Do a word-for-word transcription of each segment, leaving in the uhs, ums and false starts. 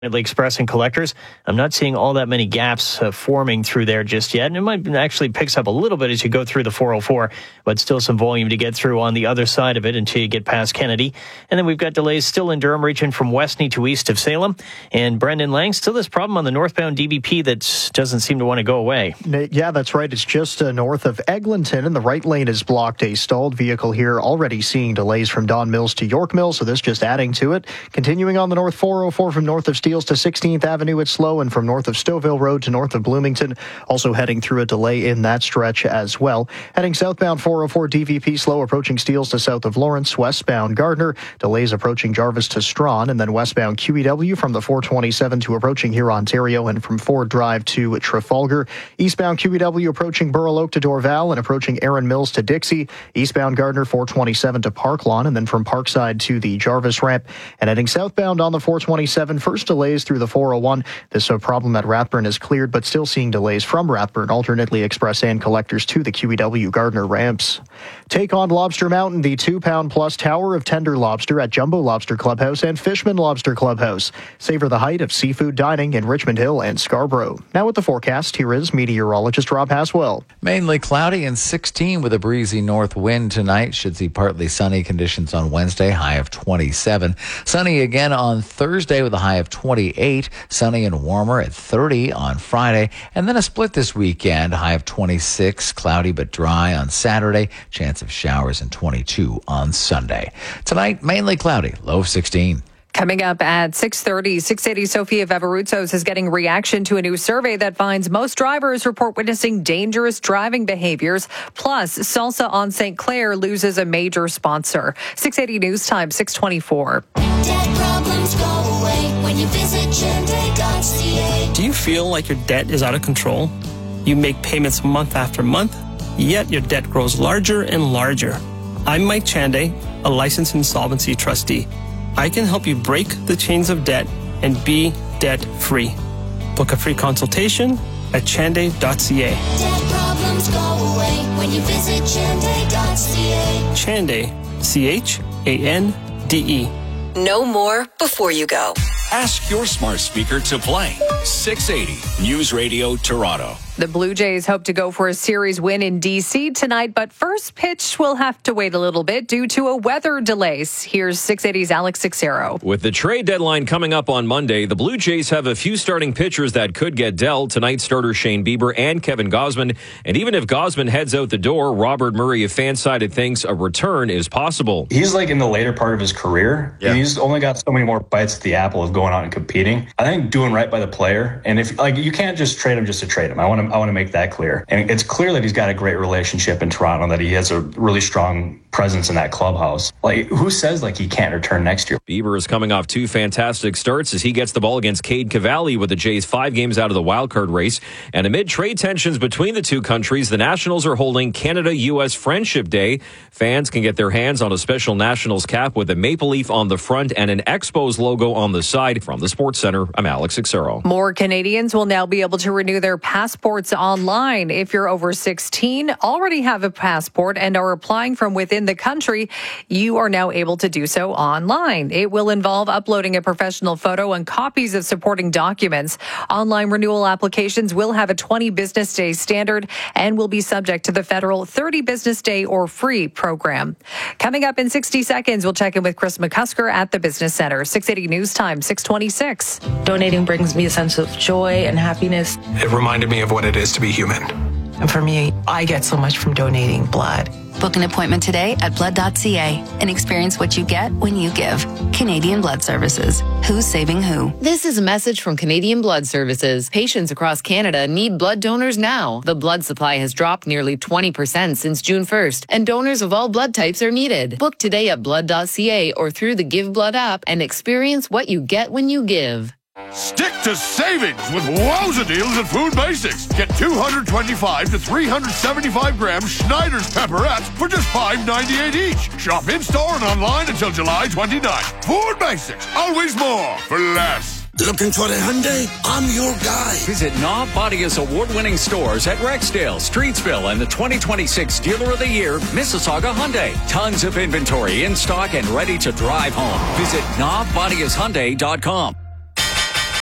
Express and collectors. I'm not seeing all that many gaps uh, forming through there just yet. And it might actually picks up a little bit as you go through the four oh four, but still some volume to get through on the other side of it until you get past Kennedy. And then we've got delays still in Durham, reaching from Westney to east of Salem. And Brendan Lang, still this problem on the northbound D B P that doesn't seem to want to go away. Yeah, that's right. It's just uh, north of Eglinton, and the right lane is blocked. A stalled vehicle here, already seeing delays from Don Mills to York Mills, so this just adding to it. Continuing on the north four oh four from north of Steeles to sixteenth Avenue, it's slow, and from north of Stouffville Road to north of Bloomington, also heading through a delay in that stretch as well. Heading southbound four oh four D V P slow, approaching Steeles to south of Lawrence, westbound Gardner, delays approaching Jarvis to Strawn, and then westbound Q E W from the four twenty-seven to approaching here Ontario, and from Ford Drive to Trafalgar. Eastbound Q E W approaching Burl Oak to Dorval and approaching Erin Mills to Dixie. Eastbound Gardner four twenty-seven to Park Lawn, and then from Parkside to the Jarvis ramp. And heading southbound on the four twenty-seven, first delays through the four oh one. This uh, problem at Rathburn is cleared, but still seeing delays from Rathburn, alternately express and collectors to the Q E W Gardner ramps. Take on Lobster Mountain, the two-pound plus tower of tender lobster at Jumbo Lobster Clubhouse and Fishman Lobster Clubhouse. Savor the height of seafood dining in Richmond Hill and Scarborough. Now with the forecast, here is meteorologist Rob Haswell. Mainly cloudy and sixteen with a breezy north wind tonight. Should see partly sunny conditions on Wednesday, high of twenty-seven. Sunny again on Thursday with a high of twenty-eight. Sunny and warmer at thirty on Friday. And then a split this weekend, high of twenty-six. Cloudy but dry on Saturday. Chance of showers and twenty-two on Sunday. Tonight, mainly cloudy, low of sixteen. Coming up at six thirty, six eighty Sophia Veveruzos is getting reaction to a new survey that finds most drivers report witnessing dangerous driving behaviors. Plus, Salsa on Saint Clair loses a major sponsor. six eighty News Time, six twenty-four. Debt problems go away when you visit Chende dot C A. Do you feel like your debt is out of control? You make payments month after month, yet your debt grows larger and larger. I'm Mike Chande, a licensed insolvency trustee. I can help you break the chains of debt and be debt-free. Book a free consultation at chande dot c a. Debt problems go away when you visit Chende dot C A. Chande, C H A N D E. Know more before you go. Ask your smart speaker to play six eighty News Radio Toronto. The Blue Jays hope to go for a series win in D C tonight, but first pitch will have to wait a little bit due to a weather delay. Here's six eighty's Alex Sixero. With the trade deadline coming up on Monday, the Blue Jays have a few starting pitchers that could get dealt. Tonight, starter Shane Bieber and Kevin Gausman. And even if Gausman heads out the door, Robert Murray of Fansided thinks a return is possible. He's like in the later part of his career. Yeah. He's only got so many more bites at the apple of going out and competing. I think doing right by the player. And if like you can't just trade him just to trade him. I want to I want to make that clear. And it's clear that he's got a great relationship in Toronto, that he has a really strong presence in that clubhouse. Like, who says like he can't return next year? Bieber is coming off two fantastic starts as he gets the ball against Cade Cavalli with the Jays five games out of the wildcard race. And amid trade tensions between the two countries, the Nationals are holding Canada-U S Friendship Day. Fans can get their hands on a special Nationals cap with a maple leaf on the front and an Expos logo on the side. From the Sports Center, I'm Alex Sixero. More Canadians will now be able to renew their passports online. If you're over sixteen, already have a passport, and are applying from within the country, you are now able to do so online. It will involve uploading a professional photo and copies of supporting documents. Online renewal applications will have a twenty business day standard and will be subject to the federal thirty business day or free program. Coming up in sixty seconds, we'll check in with Chris McCusker at the Business Center. six eighty News Time, six twenty-six. Donating brings me a sense of joy and happiness. It reminded me of what it is to be human. And for me, I get so much from donating blood. Book an appointment today at blood dot c a and experience what you get when you give. Canadian Blood Services. Who's saving who? This is a message from Canadian Blood Services. Patients across Canada need blood donors now. The blood supply has dropped nearly twenty percent since June first, and donors of all blood types are needed. Book today at blood dot c a or through the Give Blood app and experience what you get when you give. Stick to savings with wowza deals at Food Basics. Get two hundred twenty-five to three hundred seventy-five gram Schneider's pepperettes for just five ninety-eight each. Shop in-store and online until July twenty-ninth. Food Basics, always more for less. Looking for the Hyundai? I'm your guy. Visit Knob Bodia's award-winning stores at Rexdale, Streetsville, and the twenty twenty-six Dealer of the Year, Mississauga Hyundai. Tons of inventory in stock and ready to drive home. Visit knob bodias hyundai dot com.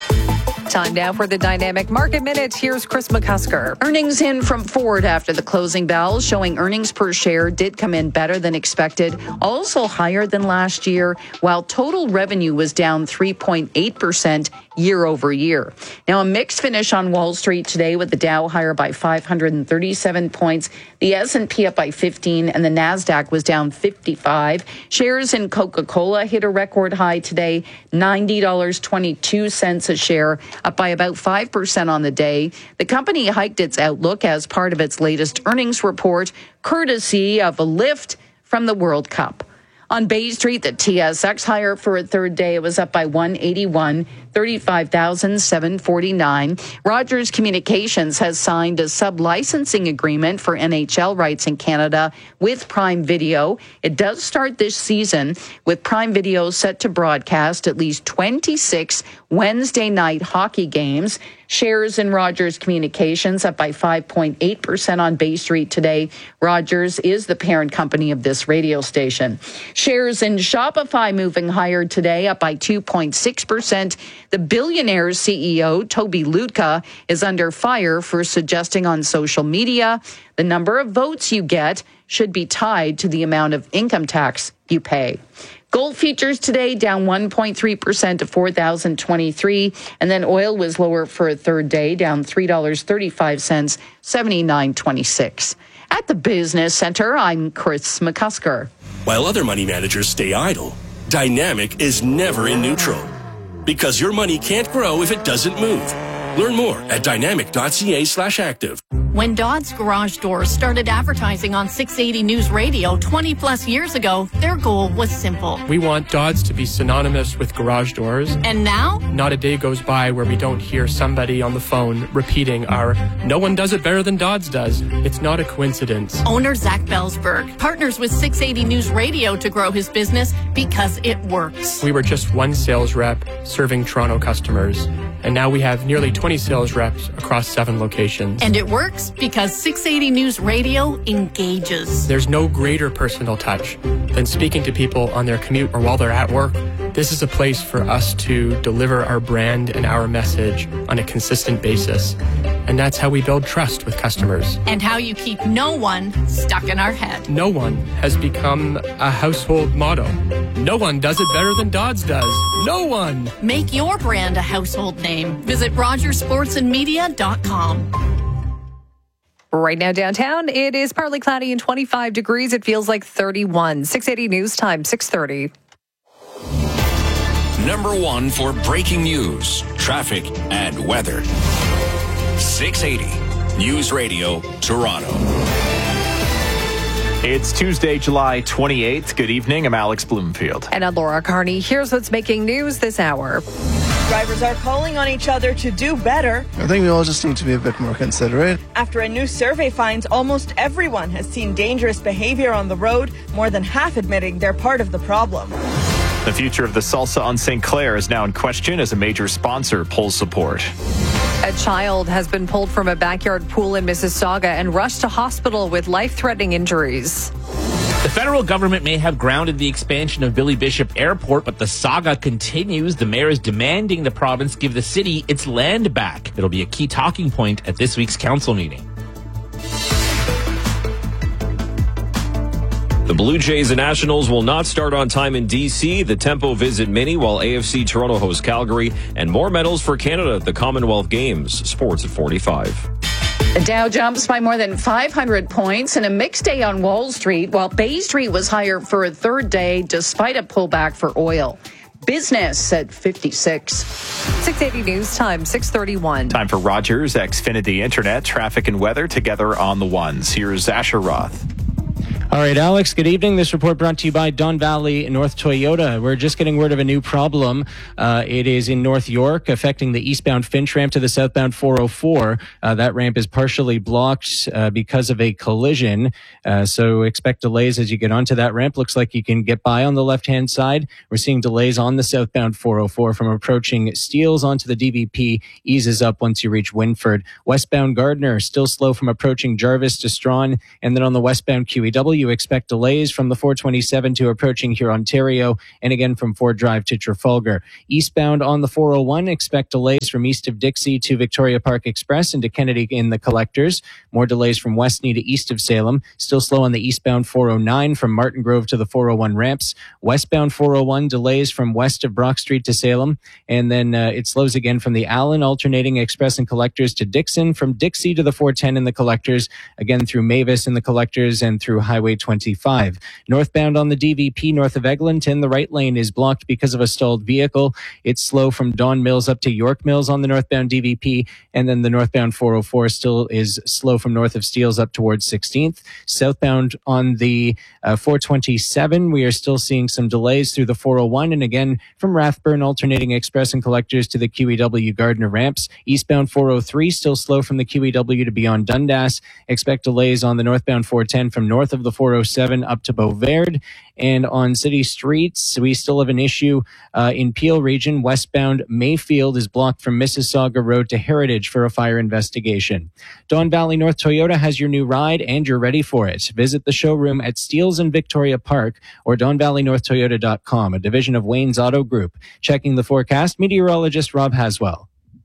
Time now for the Dynamic Market Minute. Here's Chris McCusker. Earnings in from Ford after the closing bell, showing earnings per share did come in better than expected, also higher than last year, while total revenue was down three point eight percent year over year. Now, a mixed finish on Wall Street today with the Dow higher by five hundred thirty-seven points, the S and P up by fifteen, and the NASDAQ was down fifty-five. Shares in Coca-Cola hit a record high today, ninety dollars and twenty-two cents a share, up by about five percent on the day. The company hiked its outlook as part of its latest earnings report, courtesy of a lift from the World Cup. On Bay Street, the T S X higher for a third day. It was up by one eighty-one, thirty-five thousand seven hundred forty-nine. Rogers Communications has signed a sub-licensing agreement for N H L rights in Canada with Prime Video. It does start this season, with Prime Video set to broadcast at least twenty-six Wednesday night hockey games. Shares in Rogers Communications up by five point eight percent on Bay Street today. Rogers is the parent company of this radio station. Shares in Shopify moving higher today, up by two point six percent. The billionaire's C E O, Toby Lutka, is under fire for suggesting on social media the number of votes you get should be tied to the amount of income tax you pay. Gold futures today down one point three percent to four thousand twenty-three, and then oil was lower for a third day, down three dollars and thirty-five cents, seventy-nine twenty-six. At the Business Center, I'm Chris McCusker. While other money managers stay idle, Dynamic is never in neutral, because your money can't grow if it doesn't move. Learn more at dynamic.ca slash active. When Dodds Garage Doors started advertising on six eighty News Radio twenty plus years ago, their goal was simple. We want Dodds to be synonymous with garage doors. And now? Not a day goes by where we don't hear somebody on the phone repeating our "no one does it better than Dodds does." It's not a coincidence. Owner Zach Belsberg partners with six eighty News Radio to grow his business because it works. We were just one sales rep serving Toronto customers, and now we have nearly twenty sales reps across seven locations. And it works because six eighty News Radio engages. There's no greater personal touch than speaking to people on their commute or while they're at work. This is a place for us to deliver our brand and our message on a consistent basis. And that's how we build trust with customers. And how you keep no one stuck in our head. No one has become a household motto. No one does it better than Dodds does. No one. Make your brand a household name. Visit rogers sports and media dot com. Right now downtown, it is partly cloudy and twenty-five degrees. It feels like thirty-one. six eighty News Time, six thirty. Number one for breaking news, traffic, and weather. six eighty News Radio, Toronto. It's Tuesday, July twenty-eighth. Good evening. I'm Alex Bloomfield. And I'm Laura Carney. Here's what's making news this hour. Drivers are calling on each other to do better. I think we all just need to be a bit more considerate. After a new survey finds almost everyone has seen dangerous behavior on the road, more than half admitting they're part of the problem. The future of the Salsa on Saint Clair is now in question as a major sponsor pulls support. A child has been pulled from a backyard pool in Mississauga and rushed to hospital with life-threatening injuries. The federal government may have grounded the expansion of Billy Bishop Airport, but the saga continues. The mayor is demanding the province give the city its land back. It'll be a key talking point at this week's council meeting. The Blue Jays and Nationals will not start on time in D C, the Tempo Visit Mini, while A F C Toronto hosts Calgary, and more medals for Canada at the Commonwealth Games. Sports at forty-five. The Dow jumps by more than five hundred points in a mixed day on Wall Street, while Bay Street was higher for a third day despite a pullback for oil. Business at fifty-six. six eighty News Time, six thirty-one. Time for Rogers Xfinity Internet, traffic and weather together on the ones. Here's Asher Roth. All right, Alex, good evening. This report brought to you by Don Valley North Toyota. We're just getting word of a new problem. Uh, it is in North York, affecting the eastbound Finch ramp to the southbound four oh four. Uh, that ramp is partially blocked uh, because of a collision. Uh, so expect delays as you get onto that ramp. Looks like you can get by on the left-hand side. We're seeing delays on the southbound four oh four from approaching Steeles onto the D V P. Eases up once you reach Winford. Westbound Gardner, still slow from approaching Jarvis to Strawn. And then on the westbound Q E W, W, expect delays from the four twenty-seven to approaching Hurontario, and again from Ford Drive to Trafalgar. Eastbound on the four oh one, expect delays from east of Dixie to Victoria Park Express and to Kennedy in the Collectors. More delays from Westney to east of Salem. Still slow on the eastbound four oh nine from Martin Grove to the four oh one ramps. Westbound four oh one delays from west of Brock Street to Salem. And then uh, it slows again from the Allen alternating Express and Collectors to Dixon, from Dixie to the four ten in the Collectors, again through Mavis in the Collectors and through Highway twenty-five. Northbound on the D V P north of Eglinton, the right lane is blocked because of a stalled vehicle. It's slow from Don Mills up to York Mills on the northbound D V P, and then the northbound four oh four still is slow from north of Steeles up towards sixteenth. Southbound on the uh, four twenty-seven, we are still seeing some delays through the four oh one, and again from Rathburn alternating Express and Collectors to the Q E W Gardner ramps. Eastbound four oh three still slow from the Q E W to beyond Dundas. Expect delays on the northbound four ten from north of the four oh seven up to Beauverde. And on city streets, we still have an issue uh, in Peel region. Westbound Mayfield is blocked from Mississauga Road to Heritage for a fire investigation. Don Valley North Toyota has your new ride, and you're ready for it. Visit the showroom at Steeles and Victoria Park or don valley north toyota dot com, a division of Wayne's Auto Group. Checking the forecast, meteorologist Rob Haswell.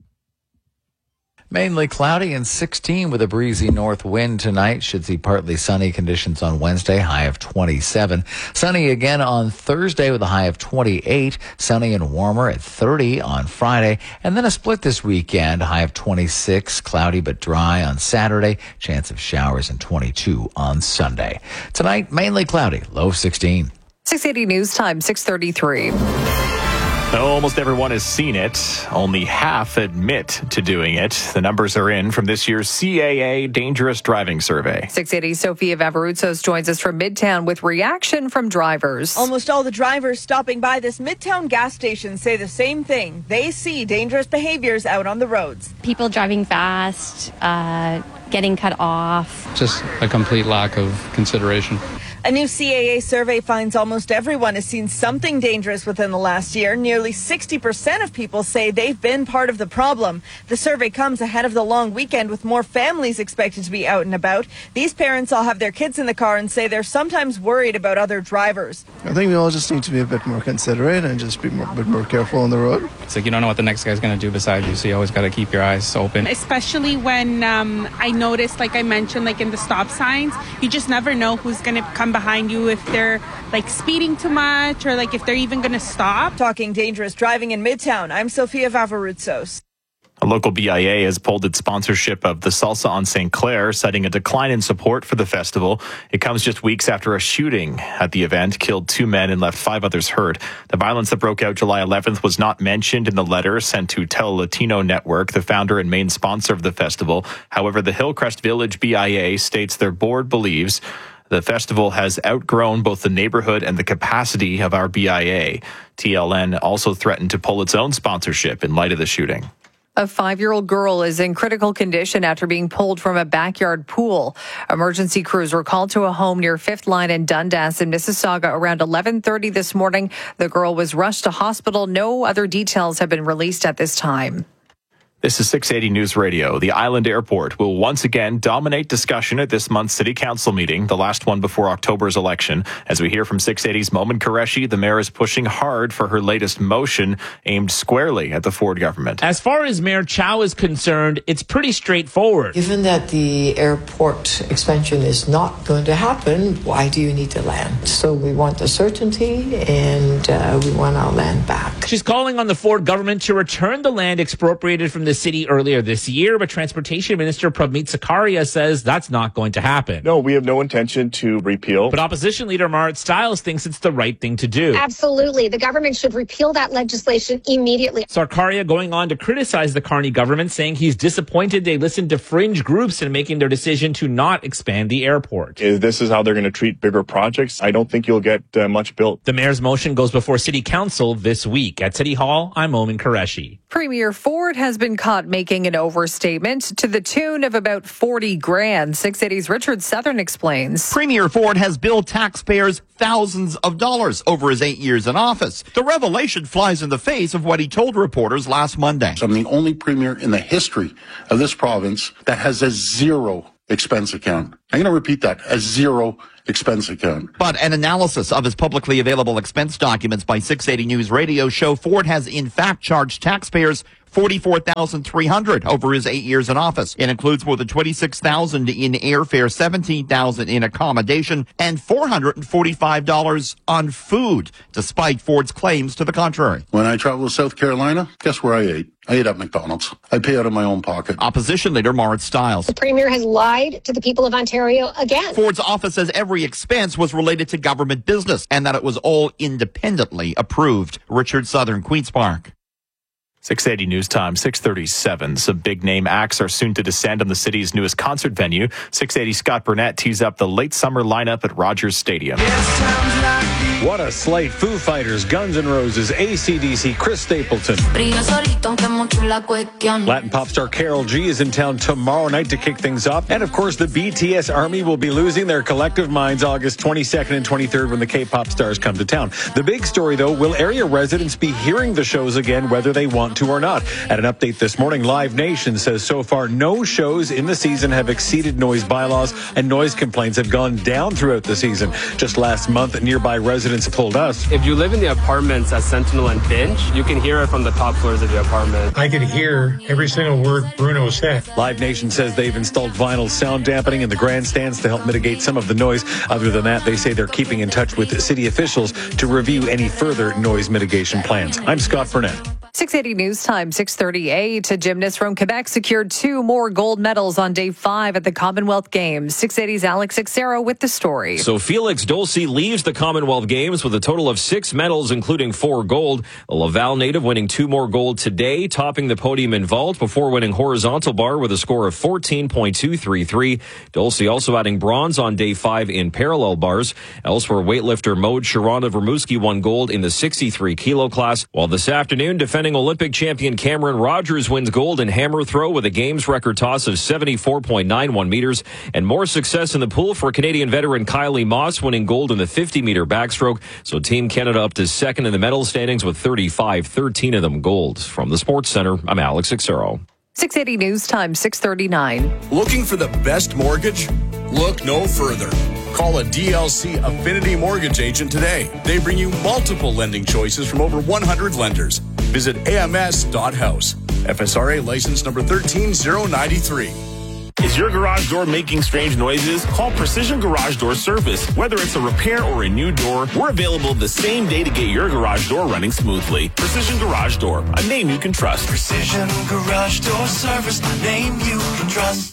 Mainly cloudy and sixteen with a breezy north wind tonight. Should see partly sunny conditions on Wednesday, high of twenty-seven. Sunny again on Thursday with a high of twenty-eight. Sunny and warmer at thirty on Friday. And then a split this weekend, high of twenty-six. Cloudy but dry on Saturday. Chance of showers and twenty-two on Sunday. Tonight, mainly cloudy, low of sixteen. six eighty News Time, six thirty-three. Almost everyone has seen it. Only half admit to doing it. The numbers are in from this year's C A A Dangerous Driving Survey. six eighty Sophia Vavarutsos joins us from Midtown with reaction from drivers. Almost all the drivers stopping by this Midtown gas station say the same thing. They see dangerous behaviors out on the roads. People driving fast, uh, getting cut off. Just a complete lack of consideration. A new C A A survey finds almost everyone has seen something dangerous within the last year. Nearly sixty percent of people say they've been part of the problem. The survey comes ahead of the long weekend with more families expected to be out and about. These parents all have their kids in the car and say they're sometimes worried about other drivers. I think we all just need to be a bit more considerate and just be more, a bit more careful on the road. It's like you don't know what the next guy's going to do beside you, so you always got to keep your eyes open. Especially when um, I noticed, like I mentioned, like in the stop signs, you just never know who's going to come behind you, if they're like speeding too much or like if they're even going to stop. Talking dangerous driving in Midtown, I'm Sophia Vavarutsos. A local B I A has pulled its sponsorship of the Salsa on Saint Clair, citing a decline in support for the festival. It comes just weeks after a shooting at the event killed two men and left five others hurt. The violence that broke out July eleventh was not mentioned in the letter sent to Tel Latino Network, the founder and main sponsor of the festival. However, the Hillcrest Village B I A states their board believes the festival has outgrown both the neighborhood and the capacity of our B I A. T L N also threatened to pull its own sponsorship in light of the shooting. A five-year-old girl is in critical condition after being pulled from a backyard pool. Emergency crews were called to a home near Fifth Line in Dundas in Mississauga around eleven thirty this morning. The girl was rushed to hospital. No other details have been released at this time. This is six eighty News Radio. The Island Airport will once again dominate discussion at this month's City Council meeting, the last one before October's election. As we hear from six eighty's Momin Qureshi, the mayor is pushing hard for her latest motion aimed squarely at the Ford government. As far as Mayor Chow is concerned, it's pretty straightforward. Given that the airport expansion is not going to happen, why do you need the land? So we want the certainty and uh, we want our land back. She's calling on the Ford government to return the land expropriated from the city earlier this year, but Transportation Minister Pravmeet Sakaria says that's not going to happen. No, we have no intention to repeal. But Opposition Leader Marit Stiles thinks it's the right thing to do. Absolutely. The government should repeal that legislation immediately. Sakaria going on to criticize the Carney government, saying he's disappointed they listened to fringe groups in making their decision to not expand the airport. If this is how they're going to treat bigger projects, I don't think you'll get uh, much built. The mayor's motion goes before City Council this week. At City Hall, I'm Momin Qureshi. Premier Ford has been caught making an overstatement to the tune of about forty grand. six eighty's Richard Southern explains. Premier Ford has billed taxpayers thousands of dollars over his eight years in office. The revelation flies in the face of what he told reporters last Monday. I'm the only premier in the history of this province that has a zero expense account. I'm going to repeat that, a zero expense account. But an analysis of his publicly available expense documents by six eighty News Radio show Ford has in fact charged taxpayers forty-four thousand three hundred dollars over his eight years in office. It includes more than twenty-six thousand dollars in airfare, seventeen thousand dollars in accommodation, and four hundred forty-five dollars on food, despite Ford's claims to the contrary. When I traveled to South Carolina, guess where I ate? I ate at McDonald's. I pay out of my own pocket. Opposition leader Marit Stiles. The Premier has lied to the people of Ontario again. Ford's office says every expense was related to government business and that it was all independently approved. Richard Southern, Queen's Park. six eighty News Time, six thirty-seven. Some big-name acts are soon to descend on the city's newest concert venue. six eighty Scott Burnett tees up the late summer lineup at Rogers Stadium. What a slate. Foo Fighters, Guns N' Roses, A C D C, Chris Stapleton. Latin pop star Karol G is in town tomorrow night to kick things off. And, of course, the B T S Army will be losing their collective minds August twenty-second and twenty-third when the K-pop stars come to town. The big story, though, will area residents be hearing the shows again whether they want to or not? At an update this morning, Live Nation says so far no shows in the season have exceeded noise bylaws, and noise complaints have gone down throughout the season. Just last month, nearby residents told us, if you live in the apartments at Sentinel and Finch, you can hear it from the top floors of the apartment. I could hear every single word Bruno said. Live Nation says they've installed vinyl sound dampening in the grandstands to help mitigate some of the noise. Other than that, they say they're keeping in touch with city officials to review any further noise mitigation plans. I'm Scott Burnett. six eighty News Time, six thirty-eight. A gymnast from Quebec secured two more gold medals on day five at the Commonwealth Games. six eighty's Alex Xero with the story. So Felix Dulce leaves the Commonwealth Games with a total of six medals, including four gold. A Laval native winning two more gold today, topping the podium in vault before winning horizontal bar with a score of fourteen point two three three. Dulce also adding bronze on day five in parallel bars. Elsewhere, weightlifter Maud Sharonda Vermuski won gold in the sixty-three kilo class, while this afternoon, defending Olympic champion Cameron Rogers wins gold in hammer throw with a games record toss of seventy-four point nine one meters, and more success in the pool for Canadian veteran Kylie Moss winning gold in the fifty meter backstroke. So Team Canada up to second in the medal standings with thirty-five, thirteen of them gold. From the Sports Center, I'm Alex Xero. six eighty News Time, six thirty-nine. Looking for the best mortgage? Look no further. Call a D L C Affinity Mortgage agent today. They bring you multiple lending choices from over one hundred lenders. Visit A M S dot house. F S R A license number one three zero nine three. Is your garage door making strange noises? Call Precision Garage Door Service. Whether it's a repair or a new door, we're available the same day to get your garage door running smoothly. Precision Garage Door, a name you can trust. Precision Garage Door Service, a name you can trust.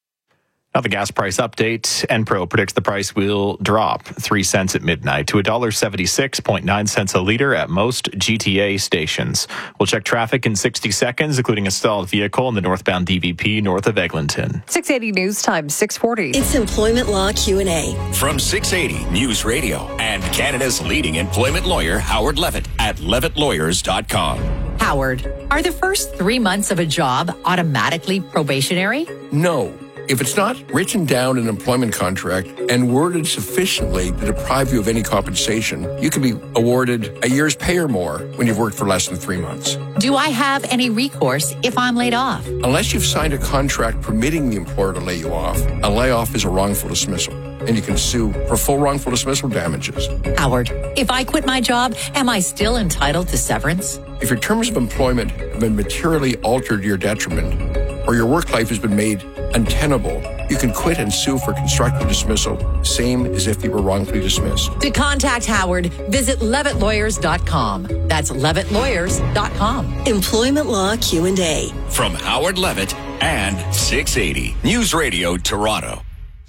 Now the gas price update. Enpro predicts the price will drop three cents at midnight to one dollar seventy-six point nine cents a liter at most G T A stations. We'll check traffic in sixty seconds, including a stalled vehicle in the northbound D V P north of Eglinton. six eighty News Time, six forty. It's Employment Law Q and A. From six eighty News Radio and Canada's leading employment lawyer, Howard Levitt at levitt lawyers dot com. Howard, are the first three months of a job automatically probationary? No. If it's not written down in an employment contract and worded sufficiently to deprive you of any compensation, you can be awarded a year's pay or more when you've worked for less than three months. Do I have any recourse if I'm laid off? Unless you've signed a contract permitting the employer to lay you off, a layoff is a wrongful dismissal, and you can sue for full wrongful dismissal damages. Howard, if I quit my job, am I still entitled to severance? If your terms of employment have been materially altered to your detriment, or your work life has been made untenable, you can quit and sue for constructive dismissal, same as if you were wrongfully dismissed. To contact Howard, visit levitt lawyers dot com. That's levitt lawyers dot com. Employment Law Q and A. From Howard Levitt and six eighty News Radio Toronto.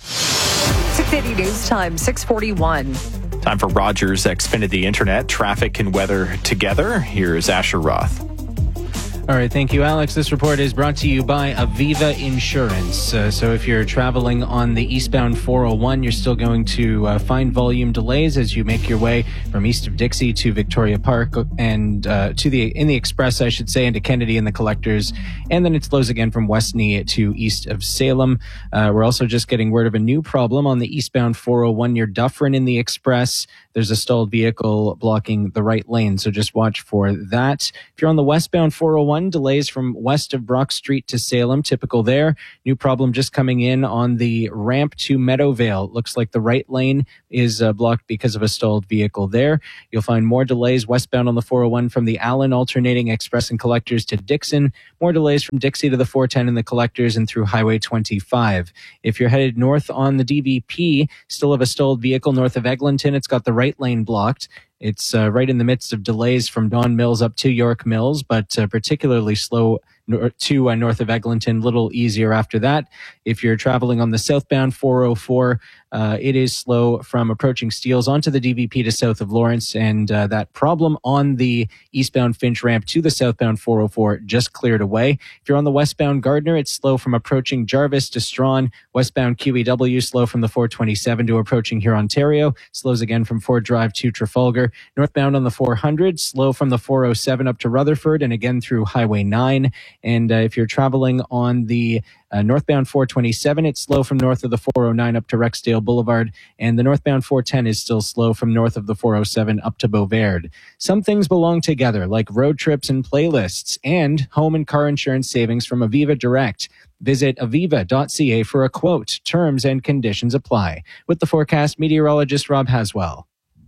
six eighty News Time, six forty-one. Time for Rogers Xfinity Internet, traffic and weather together. Here's Asher Roth. All right, thank you, Alex. This report is brought to you by Aviva Insurance. Uh, so if you're traveling on the eastbound four oh one, you're still going to uh, find volume delays as you make your way from east of Dixie to Victoria Park and uh, to the in the express, I should say, into Kennedy and the Collectors. And then it slows again from Westney to east of Salem. Uh, we're also just getting word of a new problem on the eastbound four oh one near Dufferin in the express. there's a stalled vehicle blocking the right lane, so just watch for that. If you're on the westbound four oh one, delays from west of Brock Street to Salem, typical there. New problem just coming in on the ramp to Meadowvale. Looks like the right lane is uh, blocked because of a stalled vehicle there. You'll find more delays westbound on the four oh one from the Allen alternating express and collectors to Dixon. More delays from Dixie to the four ten in the collectors and through Highway twenty-five. If you're headed north on the D V P, still have a stalled vehicle north of Eglinton. It's got the right lane blocked. It's uh, right in the midst of delays from Don Mills up to York Mills, but uh, particularly slow to uh, north of Eglinton, little easier after that. If you're traveling on the southbound four oh four, uh, it is slow from approaching Steeles onto the D V P to south of Lawrence, and uh, that problem on the eastbound Finch ramp to the southbound four oh four just cleared away. If you're on the westbound Gardner, it's slow from approaching Jarvis to Strawn. Westbound Q E W, slow from the four twenty-seven to approaching here, Ontario. Slows again from Ford Drive to Trafalgar. Northbound on the four hundred, slow from the four oh seven up to Rutherford and again through Highway nine. And uh, if you're traveling on the uh, northbound four twenty-seven, it's slow from north of the four oh nine up to Rexdale Boulevard. And the northbound four ten is still slow from north of the four oh seven up to Beauverde. Some things belong together, like road trips and playlists, and home and car insurance savings from Aviva Direct. Visit aviva dot c a for a quote. Terms and conditions apply. With the forecast, meteorologist Rob Haswell.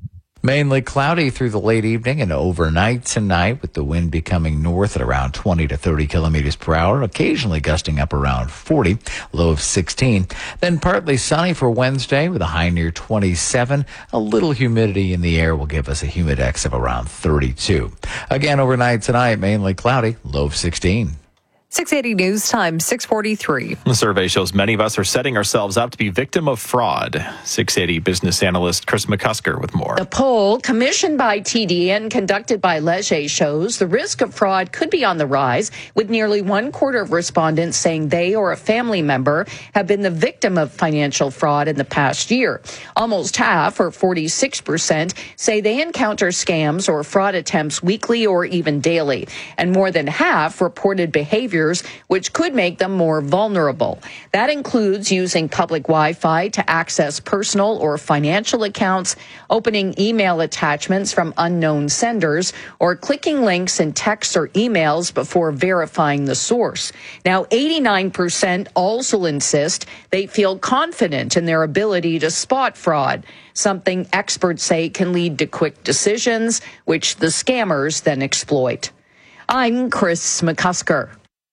Mainly cloudy through the late evening and overnight tonight, with the wind becoming north at around twenty to thirty kilometers per hour, occasionally gusting up around forty, low of sixteen. Then partly sunny for Wednesday with a high near twenty-seven. A little humidity in the air will give us a humidex of around thirty-two. Again, overnight tonight, mainly cloudy, low of sixteen. six eighty News Time, six forty-three. The survey shows many of us are setting ourselves up to be victim of fraud. six eighty business analyst Chris McCusker with more. The poll, commissioned by T D and conducted by Leger, shows the risk of fraud could be on the rise, with nearly one quarter of respondents saying they or a family member have been the victim of financial fraud in the past year. Almost half, or forty-six percent, say they encounter scams or fraud attempts weekly or even daily. And more than half reported behavior which could make them more vulnerable. That includes using public Wi-Fi to access personal or financial accounts, opening email attachments from unknown senders, or clicking links in texts or emails before verifying the source. Now, eighty-nine percent also insist they feel confident in their ability to spot fraud, something experts say can lead to quick decisions, which the scammers then exploit. I'm Chris McCusker.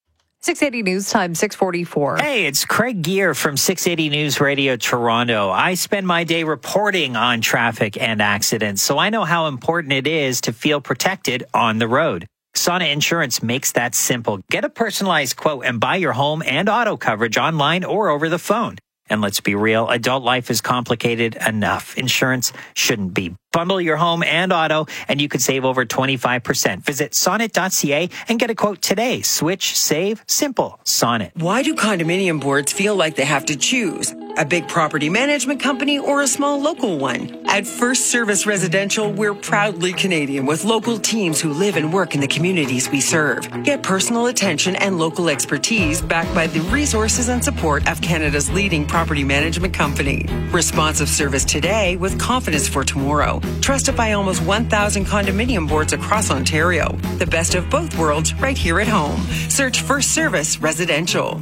six eighty News Time, six forty-four. Hey, it's Craig Gear from six eighty News Radio Toronto. I spend my day reporting on traffic and accidents, so I know how important it is to feel protected on the road. Sonnet Insurance makes that simple. Get a personalized quote and buy your home and auto coverage online or over the phone. And let's be real, adult life is complicated enough. Insurance shouldn't be. Bundle your home and auto, and you could save over twenty-five percent. Visit sonnet dot c a and get a quote today. Switch, save, simple. Sonnet. Why do condominium boards feel like they have to choose? A big property management company or a small local one? At First Service Residential, we're proudly Canadian with local teams who live and work in the communities we serve. Get personal attention and local expertise backed by the resources and support of Canada's leading property management company. Responsive service today with confidence for tomorrow. Trusted by almost one thousand condominium boards across Ontario. The best of both worlds right here at home. Search First Service Residential.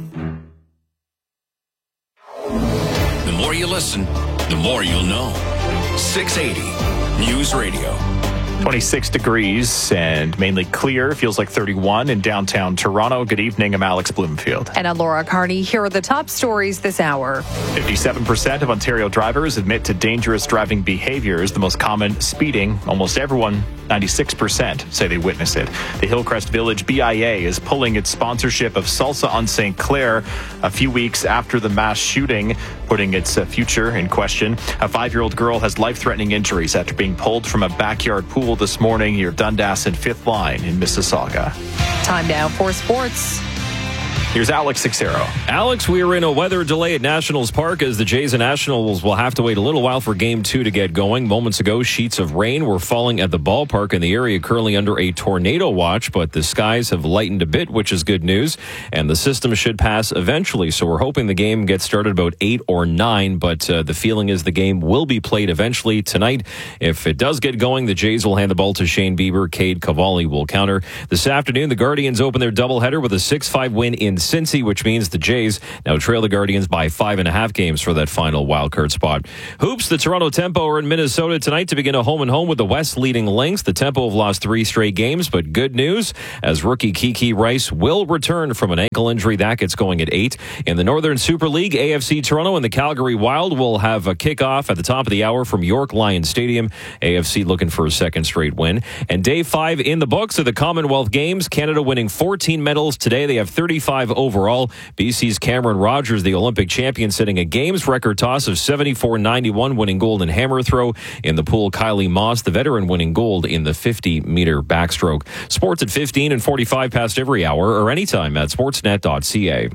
The more you listen, the more you'll know. six eighty News Radio. twenty-six degrees and mainly clear. Feels like thirty-one in downtown Toronto. Good evening. I'm Alex Bloomfield. And I'm Laura Carney. Here are the top stories this hour. fifty-seven percent of Ontario drivers admit to dangerous driving behaviors. The most common, speeding. Almost everyone, ninety-six percent, say they witness it. The Hillcrest Village B I A is pulling its sponsorship of Salsa on Saint Clair a few weeks after the mass shooting, putting its future in question. A five-year-old girl has life-threatening injuries after being pulled from a backyard pool this morning near Dundas and Fifth Line in Mississauga. Time now for sports. Here's Alex Sixero. Alex, we are in a weather delay at Nationals Park as the Jays and Nationals will have to wait a little while for game two to get going. Moments ago, sheets of rain were falling at the ballpark in the area currently under a tornado watch, but the skies have lightened a bit, which is good news, and the system should pass eventually. So we're hoping the game gets started about eight or nine, but uh, the feeling is the game will be played eventually tonight. If it does get going, the Jays will hand the ball to Shane Bieber. Cade Cavalli will counter. This afternoon, the Guardians open their doubleheader with a six five win in Cincy, which means the Jays now trail the Guardians by five and a half games for that final wildcard spot. Hoops, the Toronto Tempo are in Minnesota tonight to begin a home and home with the West leading Lynx. The Tempo have lost three straight games, but good news as rookie Kiki Rice will return from an ankle injury. That gets going at eight. In the Northern Super League, A F C Toronto and the Calgary Wild will have a kickoff at the top of the hour from York Lions Stadium. A F C looking for a second straight win. And day five in the books of the Commonwealth Games. Canada winning fourteen medals today. They have thirty-five overall. B C's Cameron Rogers, the Olympic champion, setting a games record toss of seventy-four ninety-one, winning gold in hammer throw. In the pool, Kylie Moss, the veteran, winning gold in the fifty-meter backstroke. Sports at fifteen and forty-five past every hour or anytime at sportsnet dot c a.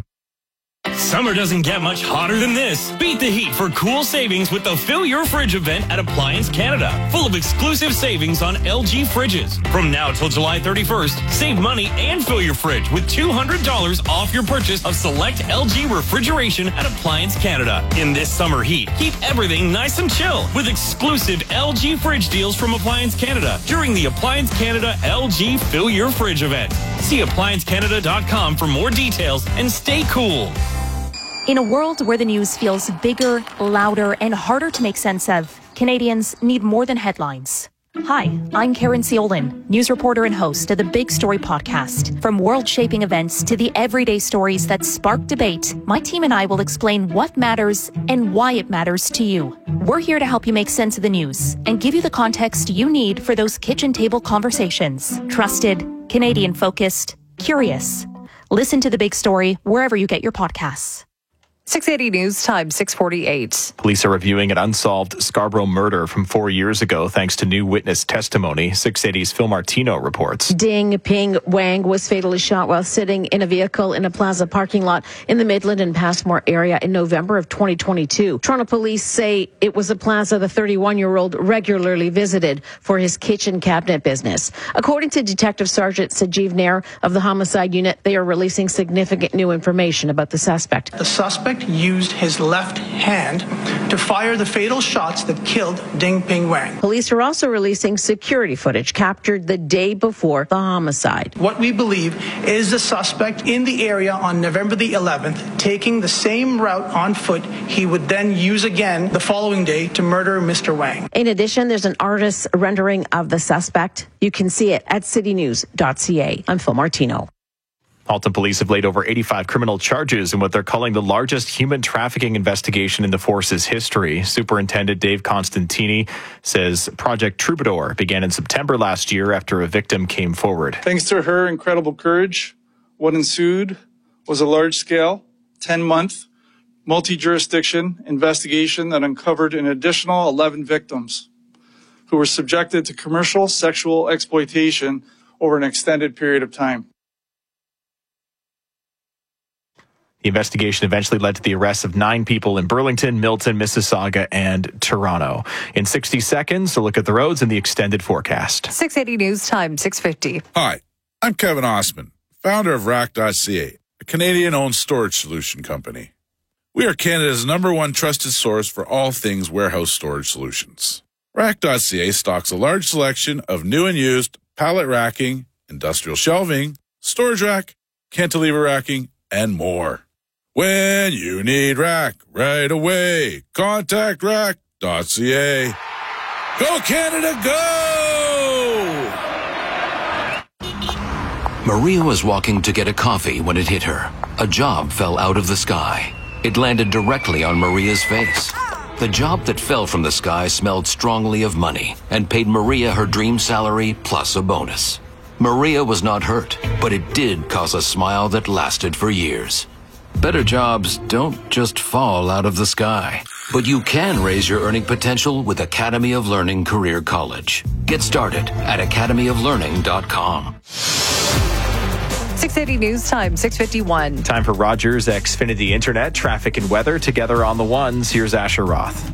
Summer doesn't get much hotter than this. Beat the heat for cool savings with the Fill Your Fridge event at Appliance Canada. Full of exclusive savings on L G fridges. From now till July thirty-first, save money and fill your fridge with two hundred dollars off your purchase of select L G refrigeration at Appliance Canada. In this summer heat, keep everything nice and chill with exclusive L G fridge deals from Appliance Canada during the Appliance Canada L G Fill Your Fridge event. See appliance canada dot com for more details and stay cool. In a world where the news feels bigger, louder, and harder to make sense of, Canadians need more than headlines. Hi, I'm Karen Ciolin, news reporter and host of the Big Story podcast. From world-shaping events to the everyday stories that spark debate, my team and I will explain what matters and why it matters to you. We're here to help you make sense of the news and give you the context you need for those kitchen table conversations. Trusted, Canadian-focused, curious. Listen to The Big Story wherever you get your podcasts. six eighty News Time, six forty-eight. Police are reviewing an unsolved Scarborough murder from four years ago thanks to new witness testimony. six eighty's Phil Martino reports. Ding Ping Wang was fatally shot while sitting in a vehicle in a plaza parking lot in the Midland and Passmore area in November of twenty twenty-two. Toronto police say it was a plaza the thirty-one-year-old regularly visited for his kitchen cabinet business. According to Detective Sergeant Sajeev Nair of the Homicide Unit, they are releasing significant new information about the suspect. The suspect used his left hand to fire the fatal shots that killed Ding Ping Wang. Police are also releasing security footage captured the day before the homicide. What we believe is the suspect in the area on November the eleventh, taking the same route on foot he would then use again the following day to murder Mister Wang. In addition, there's an artist's rendering of the suspect. You can see it at city news dot c a. I'm Phil Martino. Halton police have laid over eighty-five criminal charges in what they're calling the largest human trafficking investigation in the force's history. Superintendent Dave Constantini says Project Troubadour began in September last year after a victim came forward. Thanks to her incredible courage, what ensued was a large-scale, ten-month, multi-jurisdiction investigation that uncovered an additional eleven victims who were subjected to commercial sexual exploitation over an extended period of time. The investigation eventually led to the arrests of nine people in Burlington, Milton, Mississauga, and Toronto. In sixty seconds, a look at the roads and the extended forecast. six eighty News Time, six fifty. Hi, I'm Kevin Osman, founder of rack dot c a, a Canadian-owned storage solution company. We are Canada's number one trusted source for all things warehouse storage solutions. rack dot c a stocks a large selection of new and used pallet racking, industrial shelving, storage rack, cantilever racking, and more. When you need rack right away, contact rack dot c a. Go Canada, go! Maria was walking to get a coffee when it hit her. A job fell out of the sky. It landed directly on Maria's face. The job that fell from the sky smelled strongly of money and paid Maria her dream salary plus a bonus. Maria was not hurt, but it did cause a smile that lasted for years. Better jobs don't just fall out of the sky, but you can raise your earning potential with Academy of Learning Career College. Get started at academy of learning dot com. six eighty News Time, six fifty-one. Time for Rogers Xfinity Internet, traffic and weather together on the ones. Here's Asher Roth.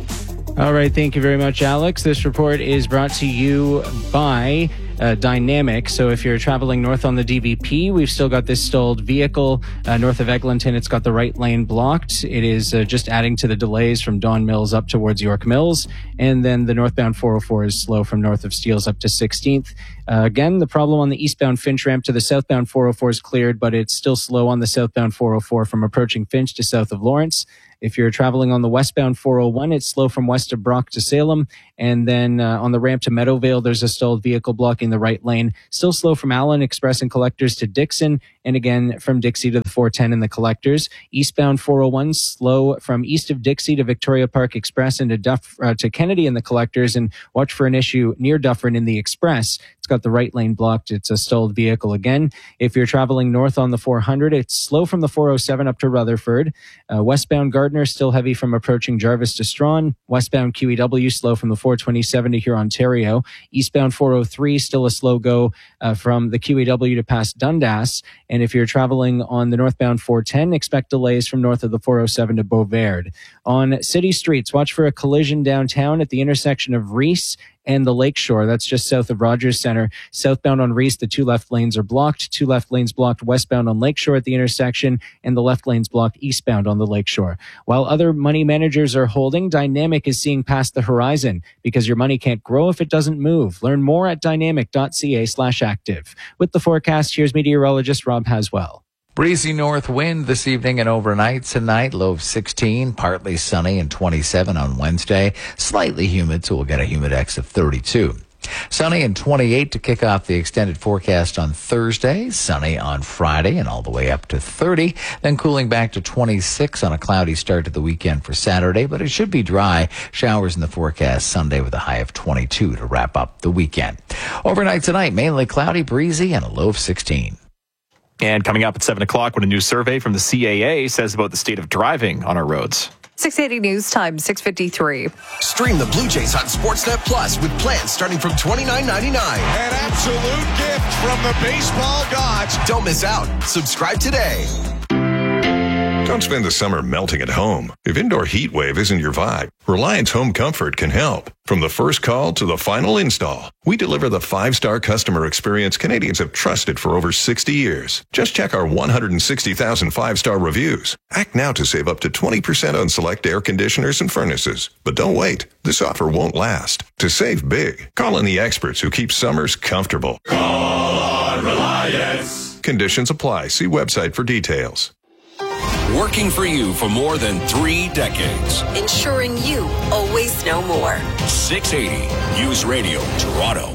All right, thank you very much, Alex. This report is brought to you by uh, Dynamic. So if you're traveling north on the D V P, we've still got this stalled vehicle uh, north of Eglinton. It's got the right lane blocked. It is uh, just adding to the delays from Don Mills up towards York Mills. And then the northbound four oh four is slow from north of Steeles up to sixteenth. Uh, again, the problem on the eastbound Finch ramp to the southbound four oh four is cleared, but it's still slow on the southbound four oh four from approaching Finch to south of Lawrence. If you're traveling on the westbound four oh one, it's slow from west of Brock to Salem. And then uh, on the ramp to Meadowvale, there's a stalled vehicle blocking the right lane. Still slow from Allen Express and Collectors to Dixon. And again, from Dixie to the four ten and the Collectors. Eastbound four oh one, slow from east of Dixie to Victoria Park Express and to, Duff, uh, to Kennedy and the Collectors. And watch for an issue near Dufferin in the Express. It's got the right lane blocked. It's a stalled vehicle again. If you're traveling north on the four hundred, it's slow from the four oh seven up to Rutherford. Uh, westbound Gardner, still heavy from approaching Jarvis to Strawn. Westbound Q E W, slow from the four twenty-seven to Huron, Ontario. Eastbound four oh three, still a slow go uh, from the Q E W to past Dundas. And if you're traveling on the northbound four ten, expect delays from north of the four oh seven to Beauverde. On city streets, watch for a collision downtown at the intersection of Reese and the Lakeshore. That's just south of Rogers Center. Southbound on Reese, the two left lanes are blocked. Two left lanes blocked westbound on Lakeshore at the intersection, and the left lanes blocked eastbound on the Lakeshore. While other money managers are holding, Dynamic is seeing past the horizon because your money can't grow if it doesn't move. Learn more at dynamic.ca slash active. With the forecast, here's meteorologist Rob Haswell. Breezy north wind this evening and overnight tonight, low of sixteen, partly sunny and twenty-seven on Wednesday. Slightly humid, so we'll get a humidex of thirty-two. Sunny and twenty-eight to kick off the extended forecast on Thursday. Sunny on Friday and all the way up to thirty. Then cooling back to twenty-six on a cloudy start to the weekend for Saturday, but it should be dry. Showers in the forecast Sunday with a high of twenty-two to wrap up the weekend. Overnight tonight, mainly cloudy, breezy, and a low of sixteen. And coming up at seven o'clock, what a new survey from the C A A says about the state of driving on our roads. six eighty News Time, six fifty-three. Stream the Blue Jays on Sportsnet Plus with plans starting from twenty-nine ninety-nine. An absolute gift from the baseball gods. Don't miss out. Subscribe today. Don't spend the summer melting at home. If indoor heat wave isn't your vibe, Reliance Home Comfort can help. From the first call to the final install, we deliver the five-star customer experience Canadians have trusted for over sixty years. Just check our one hundred sixty thousand five-star reviews. Act now to save up to twenty percent on select air conditioners and furnaces. But don't wait. This offer won't last. To save big, call in the experts who keep summers comfortable. Call on Reliance. Conditions apply. See website for details. Working for you for more than three decades. Ensuring you always know more. six eighty News Radio, Toronto.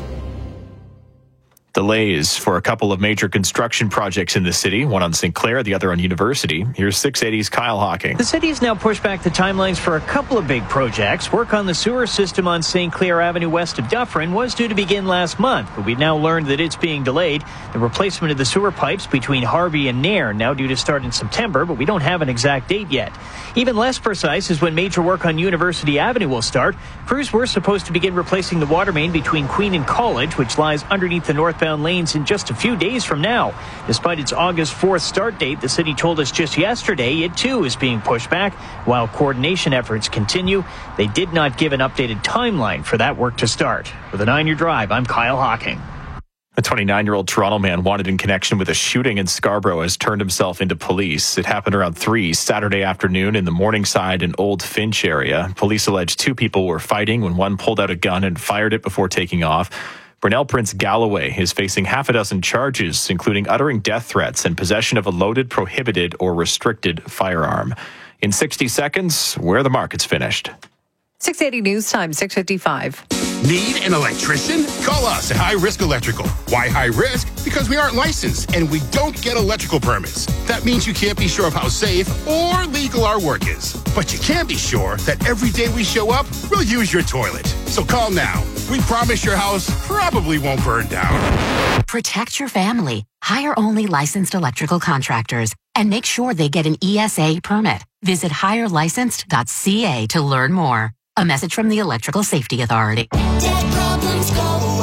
Delays for a couple of major construction projects in the city, one on Saint Clair, the other on University. Here's six eighty's Kyle Hawking. The city has now pushed back the timelines for a couple of big projects. Work on the sewer system on Saint Clair Avenue west of Dufferin was due to begin last month, but we've now learned that it's being delayed. The replacement of the sewer pipes between Harvey and Nairn now due to start in September, but we don't have an exact date yet. Even less precise is when major work on University Avenue will start. Crews were supposed to begin replacing the water main between Queen and College, which lies underneath the northbound lanes, in just a few days from now. Despite its August fourth start date, the city told us just yesterday it too is being pushed back while coordination efforts continue. They did not give an updated timeline for that work to start. With a nine-year drive, I'm Kyle Hawking. A twenty-nine-year-old Toronto man wanted in connection with a shooting in Scarborough has turned himself into police. It happened around three Saturday afternoon in the Morningside and Old Finch area. Police allege two people were fighting when one pulled out a gun and fired it before taking off. Brunel Prince Galloway is facing half a dozen charges, including uttering death threats and possession of a loaded, prohibited, or restricted firearm. In sixty seconds, where the market's finished. six eighty News Time, six fifty-five. Need an electrician? Call us at High Risk Electrical. Why high risk? Because we aren't licensed and we don't get electrical permits. That means you can't be sure of how safe or legal our work is. But you can be sure that every day we show up, we'll use your toilet. So call now. We promise your house probably won't burn down. Protect your family. Hire only licensed electrical contractors and make sure they get an E S A permit. Visit hire licensed dot c a to learn more. A message from the Electrical Safety Authority. Dead problems go away.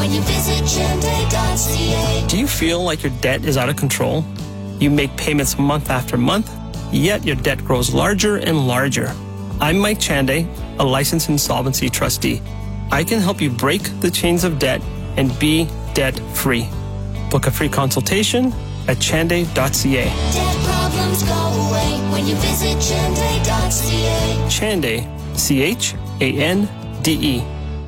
when you visit Chanday dot c a. Do you feel like your debt is out of control? You make payments month after month, yet your debt grows larger and larger. I'm Mike Chanday, a licensed insolvency trustee. I can help you break the chains of debt and be debt-free. Book a free consultation at Chanday dot c a. Debt problems go away when you visit Chanday dot c a. Chanday, C H A N D E.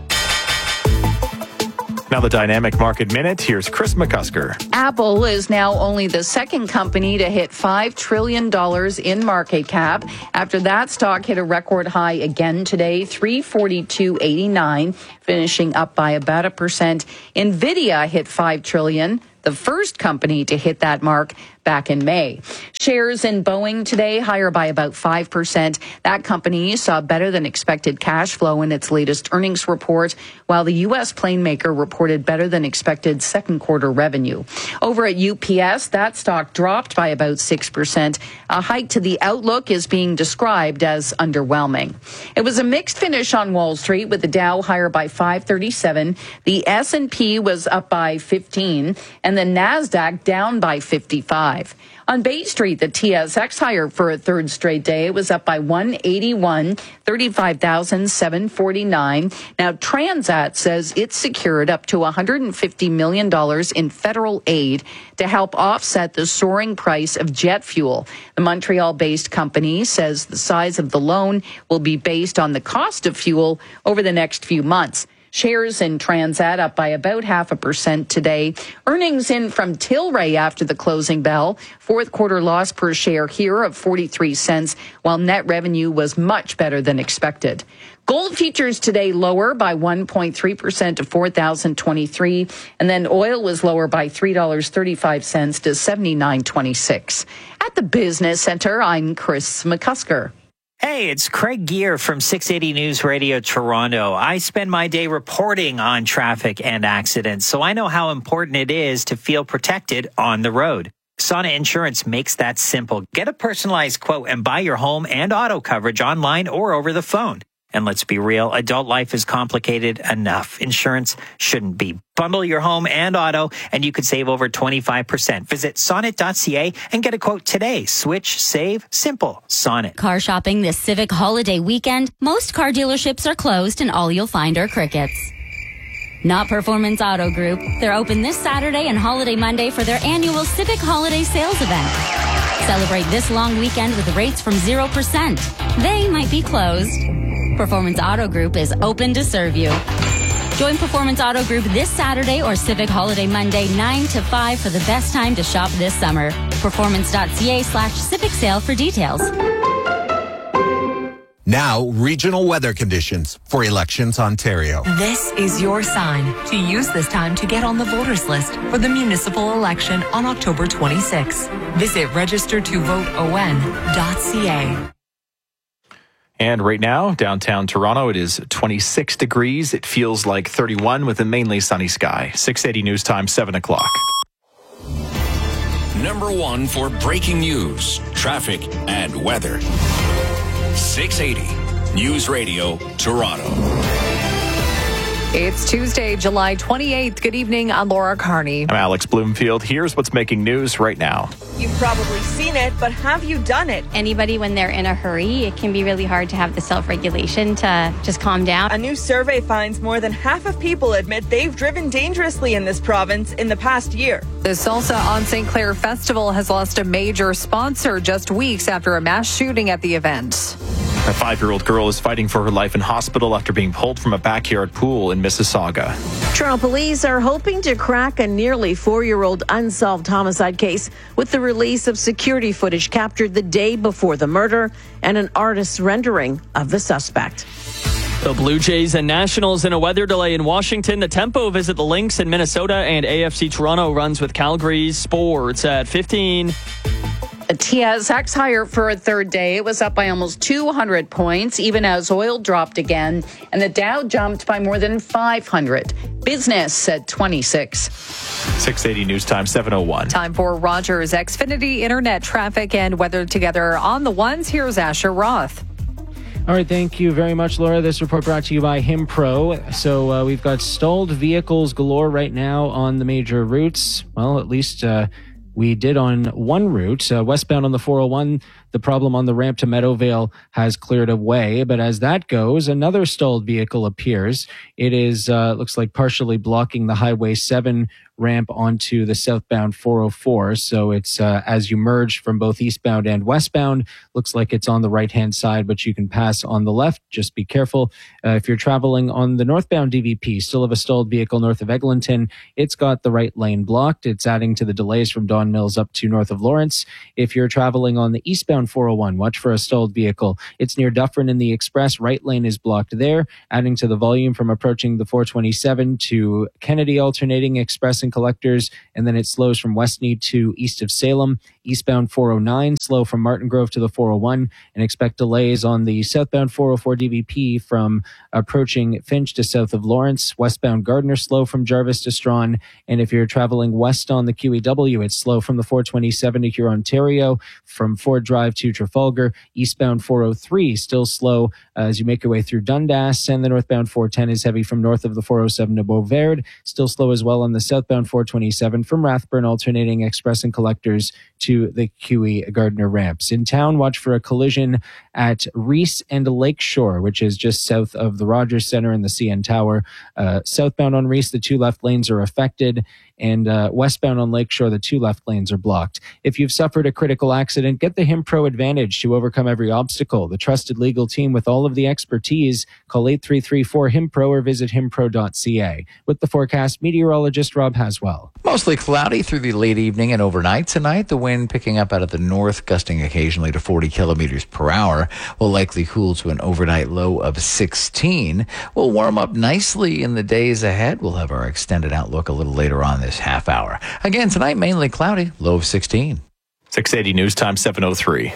Now the Dynamic Market Minute. Here's Chris McCusker. Apple is now only the second company to hit five trillion dollars in market cap. After that, stock hit a record high again today, three forty-two eighty-nine, finishing up by about a percent. Nvidia hit five trillion dollars, the first company to hit that mark back in May. Shares in Boeing today higher by about five percent. That company saw better than expected cash flow in its latest earnings report, while the U S plane maker reported better than expected second quarter revenue. Over at U P S, that stock dropped by about six percent. A hike to the outlook is being described as underwhelming. It was a mixed finish on Wall Street, with the Dow higher by five thirty-seven. The S and P was up by fifteen, and the NASDAQ down by fifty-five. On Bay Street, the T S X higher for a third straight day. It was up by one eighty-one, thirty-five thousand seven hundred forty-nine. Now, Transat says it secured up to one hundred fifty million dollars in federal aid to help offset the soaring price of jet fuel. The Montreal-based company says the size of the loan will be based on the cost of fuel over the next few months. Shares in Transat up by about half a percent today. Earnings in from Tilray after the closing bell. Fourth quarter loss per share here of forty-three cents, while net revenue was much better than expected. Gold futures today lower by one point three percent to four thousand twenty-three, and then oil was lower by three dollars and thirty-five cents to seventy-nine twenty-six. At the Business Center, I'm Chris McCusker. Hey, it's Craig Gear from six eighty News Radio Toronto. I spend my day reporting on traffic and accidents, so I know how important it is to feel protected on the road. Sonnet Insurance makes that simple. Get a personalized quote and buy your home and auto coverage online or over the phone. And let's be real, adult life is complicated enough. Insurance shouldn't be. Bundle your home and auto, and you could save over twenty-five percent. Visit sonnet dot c a and get a quote today. Switch, save, simple. Sonnet. Car shopping this Civic holiday weekend. Most car dealerships are closed, and all you'll find are crickets. Not Performance Auto Group. They're open this Saturday and Holiday Monday for their annual Civic Holiday Sales event. Celebrate this long weekend with rates from zero percent. They might be closed. Performance Auto Group is open to serve you. Join Performance Auto Group this Saturday or Civic Holiday Monday nine to five for the best time to shop this summer. Performance dot c a slash Civic Sale for details. Now, regional weather conditions for Elections Ontario. This is your sign to use this time to get on the voters list for the municipal election on October twenty-sixth. Visit register to vote o n dot c a. And right now, downtown Toronto, it is twenty-six degrees. It feels like thirty-one with a mainly sunny sky. six eighty News Time, seven o'clock. Number one for breaking news, traffic, and weather. six eighty News Radio, Toronto. It's Tuesday, July twenty-eighth. Good evening. I'm Laura Carney. I'm Alex Bloomfield. Here's what's making news right now. You've probably seen it, but have you done it? Anybody, when they're in a hurry, it can be really hard to have the self-regulation to just calm down. A new survey finds more than half of people admit they've driven dangerously in this province in the past year. The Salsa on Saint Clair Festival has lost a major sponsor just weeks after a mass shooting at the event. A five-year-old girl is fighting for her life in hospital after being pulled from a backyard pool in Mississauga. Toronto police are hoping to crack a nearly four-year-old unsolved homicide case with the release of security footage captured the day before the murder and an artist's rendering of the suspect. The Blue Jays and Nationals in a weather delay in Washington. The Tempo visit the Lynx in Minnesota, and A F C Toronto runs with Calgary's Sports at fifteen. A T S X higher for a third day. It was up by almost two hundred points, even as oil dropped again, and the Dow jumped by more than five hundred. Business at twenty-six. six eighty News Time, seven oh one. Time for Rogers Xfinity Internet traffic and weather together on the ones. Here's Asher Roth. All right, thank you very much, Laura. This report brought to you by Himpro. So uh, we've got stalled vehicles galore right now on the major routes. Well, at least uh, we did on one route. Uh, westbound on the four oh one, the problem on the ramp to Meadowvale has cleared away. But as that goes, another stalled vehicle appears. It is, uh, looks like partially blocking the Highway seven ramp onto the southbound four oh four. So it's uh, as you merge from both eastbound and westbound, looks like it's on the right-hand side, but you can pass on the left. Just be careful. Uh, if you're traveling on the northbound D V P, still have a stalled vehicle north of Eglinton. It's got the right lane blocked. It's adding to the delays from Don Mills up to north of Lawrence. If you're traveling on the eastbound four oh one, watch for a stalled vehicle. It's near Dufferin in the Express. Right lane is blocked there, adding to the volume from approaching the four twenty-seven to Kennedy alternating Express and Collectors, and then it slows from Westmead to east of Salem. Eastbound four oh nine, slow from Martin Grove to the four oh one, and expect delays on the southbound four oh four D V P from approaching Finch to south of Lawrence. Westbound Gardner, slow from Jarvis to Strawn, and if you're traveling west on the Q E W, it's slow from the four twenty-seven to Huron, Ontario, from Ford Drive to Trafalgar. Eastbound four oh three, still slow uh, as you make your way through Dundas, and the northbound four ten is heavy from north of the four oh seven to Beauverde. Still slow as well on the southbound four twenty-seven from Rathburn alternating Express and Collectors to the Q E Gardner ramps. In town, watch for a collision at Reese and Lakeshore, which is just south of the Rogers Center and the C N Tower. Uh, southbound on Reese, the two left lanes are affected, and uh, westbound on Lakeshore, the two left lanes are blocked. If you've suffered a critical accident, get the Himpro Advantage to overcome every obstacle. The trusted legal team with all of the expertise. Call eight three three four Himpro or visit himpro dot c a. With the forecast, meteorologist Rob Haswell. Mostly cloudy through the late evening and overnight tonight. The wind picking up out of the north, gusting occasionally to forty kilometers per hour. Will likely cool to an overnight low of sixteen. Will warm up nicely in the days ahead. We'll have our extended outlook a little later on this half hour. Again, tonight mainly cloudy, low of sixteen. six eighty News Time, seven oh three.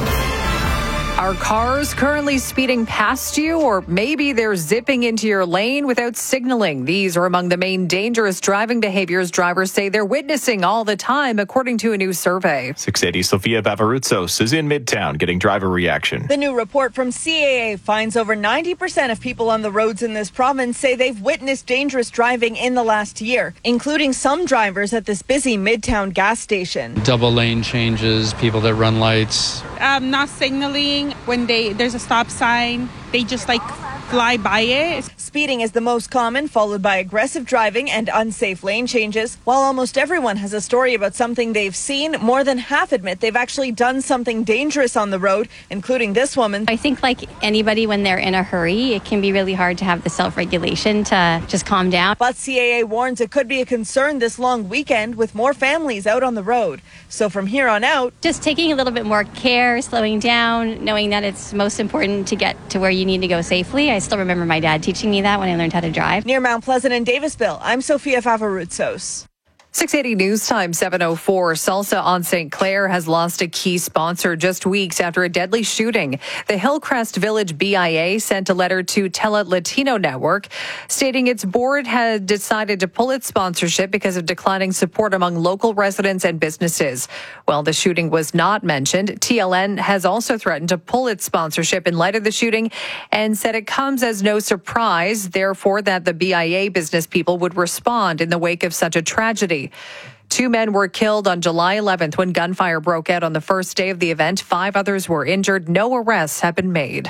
Are cars currently speeding past you, or maybe they're zipping into your lane without signaling? These are among the main dangerous driving behaviors drivers say they're witnessing all the time, according to a new survey. six eighty Sofia Bavarutsos is in Midtown getting driver reaction. The new report from C A A finds over ninety percent of people on the roads in this province say they've witnessed dangerous driving in the last year, including some drivers at this busy Midtown gas station. Double lane changes, people that run lights. Um, not signaling when they there's a stop sign. They just like fly by it. Speeding is the most common, followed by aggressive driving and unsafe lane changes. While almost everyone has a story about something they've seen, more than half admit they've actually done something dangerous on the road, including this woman. I think like anybody, when they're in a hurry, it can be really hard to have the self-regulation to just calm down. But C A A warns it could be a concern this long weekend with more families out on the road. So from here on out, just taking a little bit more care, slowing down, knowing that it's most important to get to where you need to go safely. I still remember my dad teaching me that when I learned how to drive. Near Mount Pleasant and Davisville, I'm Sofia Favarutsos. six eighty News Time, seven oh four. Salsa on Saint Clair has lost a key sponsor just weeks after a deadly shooting. The Hillcrest Village B I A sent a letter to Tele Latino Network stating its board had decided to pull its sponsorship because of declining support among local residents and businesses. While the shooting was not mentioned, T L N has also threatened to pull its sponsorship in light of the shooting and said it comes as no surprise, therefore, that the B I A business people would respond in the wake of such a tragedy. Two men were killed on July eleventh when gunfire broke out on the first day of the event. Five others were injured. No arrests have been made.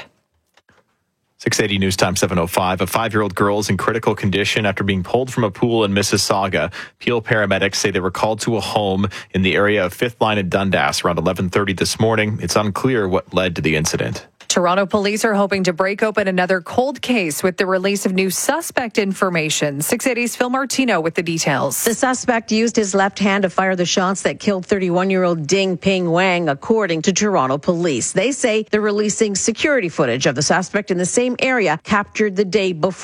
six eighty News Time, seven oh five. A five-year-old girl is in critical condition after being pulled from a pool in Mississauga. Peel paramedics say they were called to a home in the area of Fifth Line in Dundas around eleven thirty this morning. It's unclear what led to the incident. Toronto police are hoping to break open another cold case with the release of new suspect information. six eighty's Phil Martino with the details. The suspect used his left hand to fire the shots that killed thirty-one-year-old Ding Ping Wang, according to Toronto police. They say they're releasing security footage of the suspect in the same area captured the day before the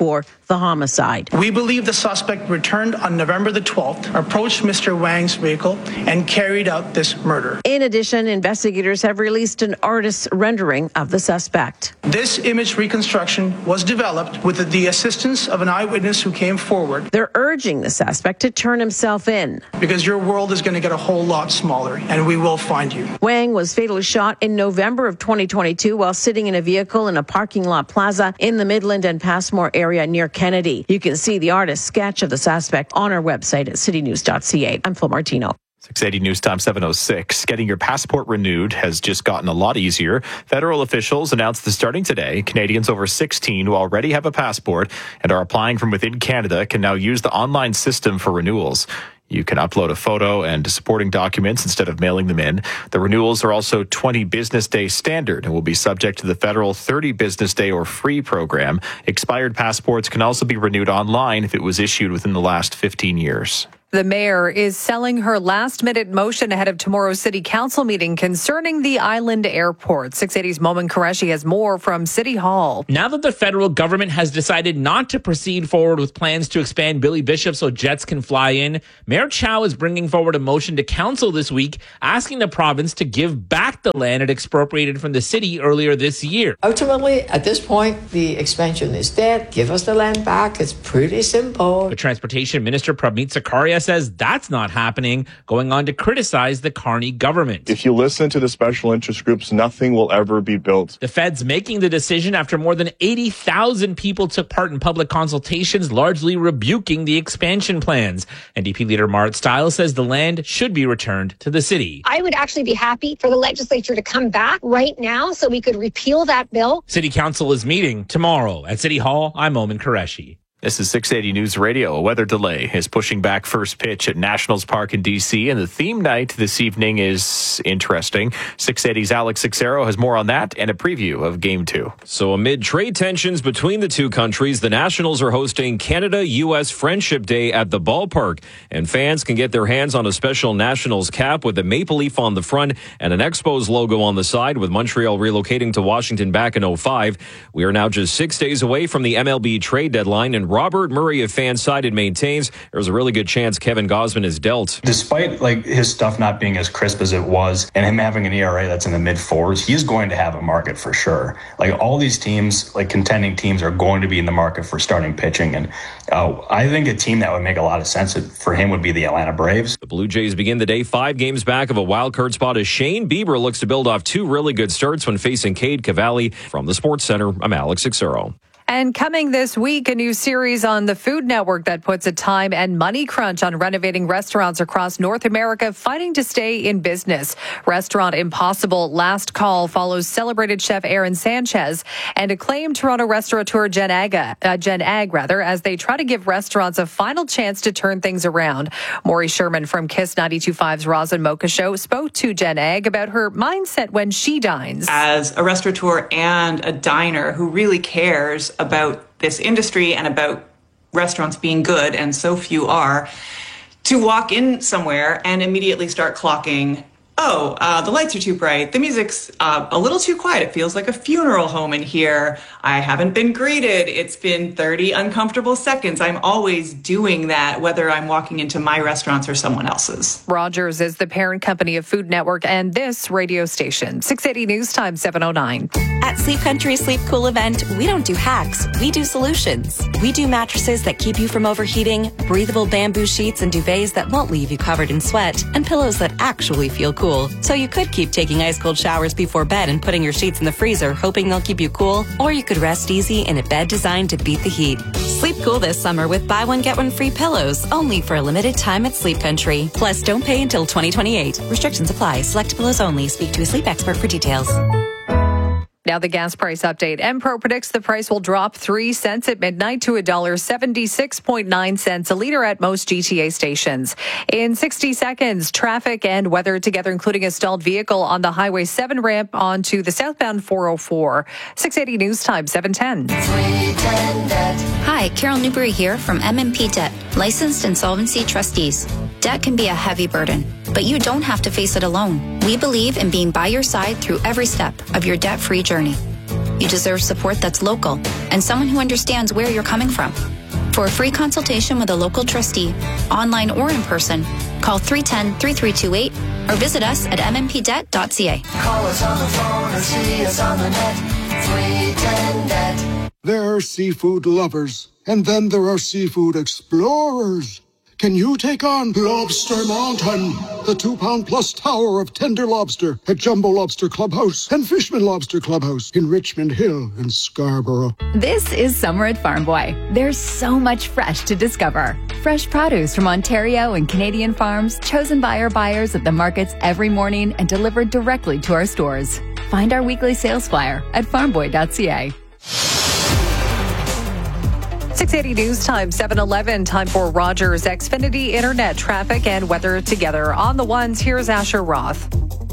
the homicide. We believe the suspect returned on November the twelfth, approached Mister Wang's vehicle, and carried out this murder. In addition, investigators have released an artist's rendering of the suspect. This image reconstruction was developed with the assistance of an eyewitness who came forward. They're urging the suspect to turn himself in. Because your world is going to get a whole lot smaller, and we will find you. Wang was fatally shot in November of twenty twenty-two while sitting in a vehicle in a parking lot plaza in the Midland and Passmore area near Kennedy. You can see the artist's sketch of the suspect on our website at city news dot c a. I'm Phil Martino. six eighty News Time seven oh six. Getting your passport renewed has just gotten a lot easier. Federal officials announced that starting today, Canadians over sixteen who already have a passport and are applying from within Canada can now use the online system for renewals. You can upload a photo and supporting documents instead of mailing them in. The renewals are also twenty business day standard and will be subject to the federal thirty business day or free program. Expired passports can also be renewed online if it was issued within the last fifteen years. The mayor is selling her last-minute motion ahead of tomorrow's city council meeting concerning the island airport. six eighty's Momin Qureshi has more from City Hall. Now that the federal government has decided not to proceed forward with plans to expand Billy Bishop so jets can fly in, Mayor Chow is bringing forward a motion to council this week asking the province to give back the land it expropriated from the city earlier this year. Ultimately, at this point, the expansion is dead. Give us the land back. It's pretty simple. The Transportation Minister Pravneet Sarkaria says that's not happening, going on to criticize the Carney government. If you listen to the special interest groups, nothing will ever be built. The feds making the decision after more than eighty thousand people took part in public consultations, largely rebuking the expansion plans. N D P leader Marit Stiles says the land should be returned to the city. I would actually be happy for the legislature to come back right now so we could repeal that bill. City Council is meeting tomorrow at City Hall. I'm Momin Qureshi. This is six eighty News Radio. A weather delay is pushing back first pitch at Nationals Park in D C, and the theme night this evening is interesting. six eighty's Alex Sixero has more on that and a preview of Game two. So amid trade tensions between the two countries, the Nationals are hosting Canada-U S Friendship Day at the ballpark, and fans can get their hands on a special Nationals cap with a maple leaf on the front and an Expos logo on the side, with Montreal relocating to Washington back in oh five. We are now just six days away from the M L B trade deadline, and Robert Murray of Fansided maintains there's a really good chance Kevin Gausman is dealt. Despite like his stuff not being as crisp as it was and him having an E R A that's in the mid fours, he's going to have a market for sure. Like all these teams, like contending teams, are going to be in the market for starting pitching. And uh, I think a team that would make a lot of sense for him would be the Atlanta Braves. The Blue Jays begin the day five games back of a wild card spot as Shane Bieber looks to build off two really good starts when facing Cade Cavalli. From the Sports Center, I'm Alex Sixero. And coming this week, a new series on the Food Network that puts a time and money crunch on renovating restaurants across North America fighting to stay in business. Restaurant Impossible Last Call follows celebrated chef Aaron Sanchez and acclaimed Toronto restaurateur Jen Ag, uh, Jen Ag rather, as they try to give restaurants a final chance to turn things around. Maury Sherman from Kiss ninety-two point five's Roz and Mocha Show spoke to Jen Ag about her mindset when she dines. As a restaurateur and a diner who really cares about this industry and about restaurants being good, and so few are, to walk in somewhere and immediately start clocking, oh, uh, the lights are too bright, the music's uh, a little too quiet, it feels like a funeral home in here, I haven't been greeted, it's been thirty uncomfortable seconds. I'm always doing that, whether I'm walking into my restaurants or someone else's. Rogers is the parent company of Food Network and this radio station. six eighty News Time seven oh nine. At Sleep Country Sleep Cool event, we don't do hacks, we do solutions. We do mattresses that keep you from overheating, breathable bamboo sheets and duvets that won't leave you covered in sweat, and pillows that actually feel cool. So you could keep taking ice cold showers before bed and putting your sheets in the freezer, hoping they'll keep you cool, or you could rest easy in a bed designed to beat the heat. Sleep cool this summer with buy one get one free pillows, only for a limited time at Sleep Country. Plus, don't pay until twenty twenty-eight. Restrictions apply. Select pillows only. Speak to a sleep expert for details. Now the gas price update. Empro predicts the price will drop three cents at midnight to one dollar seventy-six point nine cents a liter at most G T A stations. In sixty seconds, traffic and weather together, including a stalled vehicle on the Highway seven ramp onto the southbound four oh four. six eighty News Time, seven ten. Hi, Carol Newberry here from M and P Debt, licensed insolvency trustees. Debt can be a heavy burden, but you don't have to face it alone. We believe in being by your side through every step of your debt-free journey. You deserve support that's local and someone who understands where you're coming from. For a free consultation with a local trustee, online or in person, call three one zero, three three two eight or visit us at m m p debt dot c a. Call us on the phone or see us on the net. three ten net. There are seafood lovers, and then there are seafood explorers. Can you take on Lobster Mountain, the two-pound plus tower of tender lobster at Jumbo Lobster Clubhouse and Fishman Lobster Clubhouse in Richmond Hill and Scarborough? This is summer at Farm Boy. There's so much fresh to discover. Fresh produce from Ontario and Canadian farms, chosen by our buyers at the markets every morning and delivered directly to our stores. Find our weekly sales flyer at farm boy dot c a. six eighty News Time, seven eleven. Time for Rogers Xfinity Internet traffic and weather together. On the ones, here's Asher Roth.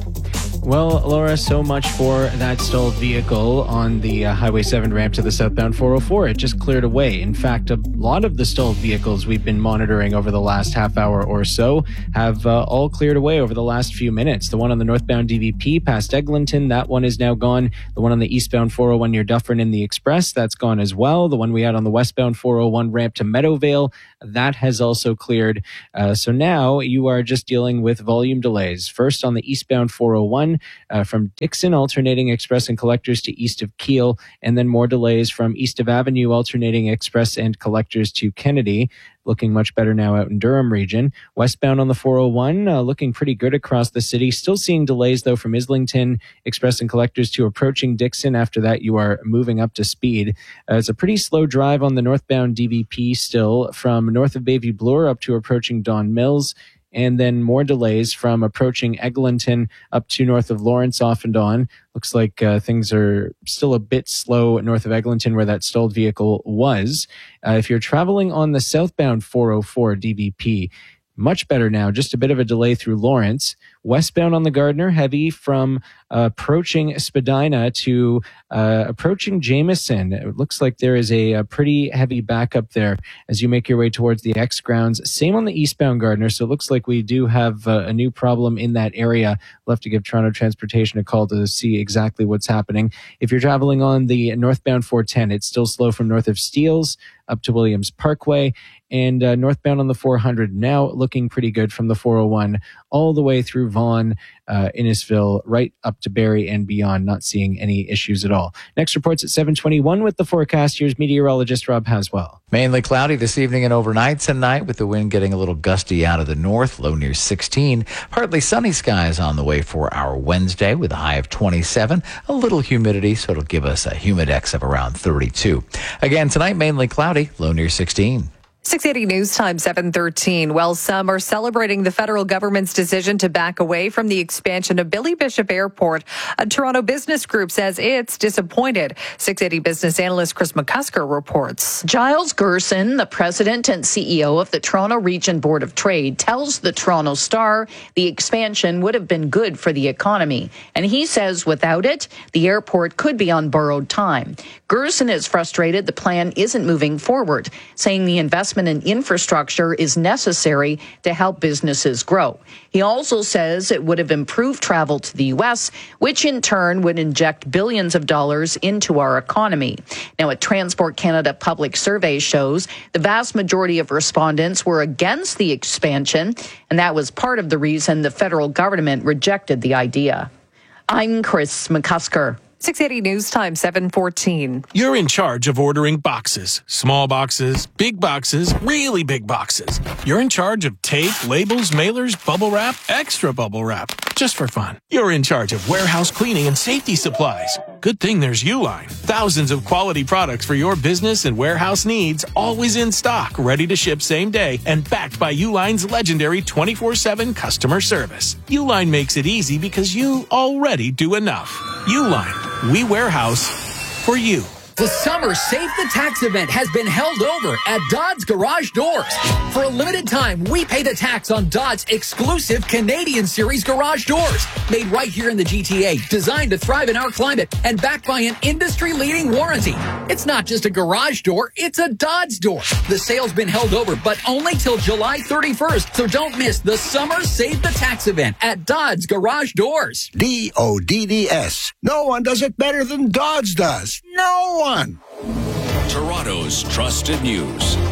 Well, Laura, so much for that stalled vehicle on the uh, Highway seven ramp to the southbound four oh four. It just cleared away. In fact, a lot of the stalled vehicles we've been monitoring over the last half hour or so have uh, all cleared away over the last few minutes. The one on the northbound D V P past Eglinton, that one is now gone. The one on the eastbound four oh one near Dufferin in the Express, that's gone as well. The one we had on the westbound four oh one ramp to Meadowvale, that has also cleared. Uh, so now you are just dealing with volume delays. First on the eastbound four oh one, Uh, from Dixon alternating express and collectors to east of Keele, and then more delays from east of Avenue alternating express and collectors to Kennedy. Looking much better now out in Durham region. Westbound on the four oh one, uh, looking pretty good across the city. Still seeing delays, though, from Islington express and collectors to approaching Dixon. After that, you are moving up to speed. Uh, it's a pretty slow drive on the northbound D V P still, from north of Bayview Bloor up to approaching Don Mills. And then more delays from approaching Eglinton up to north of Lawrence off and on. Looks like uh, things are still a bit slow north of Eglinton where that stalled vehicle was. Uh, if you're traveling on the southbound four oh four D V P, much better now, just a bit of a delay through Lawrence. Westbound on the Gardner, heavy from uh, approaching Spadina to uh, approaching Jameson. It looks like there is a, a pretty heavy backup there as you make your way towards the X grounds. Same on the eastbound Gardner, so it looks like we do have uh, a new problem in that area. We'll have to give Toronto Transportation a call to see exactly what's happening. If you're traveling on the northbound four ten, it's still slow from north of Steeles up to Williams Parkway, and uh, northbound on the four hundred now looking pretty good from the four oh one all the way through Vaughan, uh, Innisfil, right up to Barrie and beyond. Not seeing any issues at all. Next reports at seven twenty-one with the forecast. Here's meteorologist Rob Haswell. Mainly cloudy this evening and overnight tonight, with the wind getting a little gusty out of the north, low near sixteen. Partly sunny skies on the way for our Wednesday with a high of twenty-seven. A little humidity, so it'll give us a humidex of around thirty-two. Again, tonight mainly cloudy, low near sixteen. six eighty News Time, seven thirteen. Well, some are celebrating the federal government's decision to back away from the expansion of Billy Bishop Airport. A Toronto business group says it's disappointed. six eighty business analyst Chris McCusker reports. Giles Gerson, the president and C E O of the Toronto Region Board of Trade, tells the Toronto Star the expansion would have been good for the economy. And he says without it, the airport could be on borrowed time. Gerson is frustrated the plan isn't moving forward, saying the investment in infrastructure is necessary to help businesses grow. He also says it would have improved travel to the U S, which in turn would inject billions of dollars into our economy. Now, a Transport Canada public survey shows the vast majority of respondents were against the expansion, and that was part of the reason the federal government rejected the idea. I'm Chris McCusker. six eighty News Time, seven fourteen. You're in charge of ordering boxes. Small boxes, big boxes, really big boxes. You're in charge of tape, labels, mailers, bubble wrap, extra bubble wrap. Just for fun. You're in charge of warehouse cleaning and safety supplies. Good thing there's Uline. Thousands of quality products for your business and warehouse needs, always in stock, ready to ship same day, and backed by Uline's legendary twenty-four seven customer service. Uline makes it easy because you already do enough. Uline. We warehouse for you. The Summer Save the Tax event has been held over at Dodd's Garage Doors. For a limited time, we pay the tax on Dodd's exclusive Canadian Series garage doors. Made right here in the G T A, designed to thrive in our climate, and backed by an industry-leading warranty. It's not just a garage door, it's a Dodd's door. The sale's been held over, but only till July thirty-first, so don't miss the Summer Save the Tax event at Dodd's Garage Doors. D O D D S. No one does it better than Dodd's does. No one. Toronto's trusted news.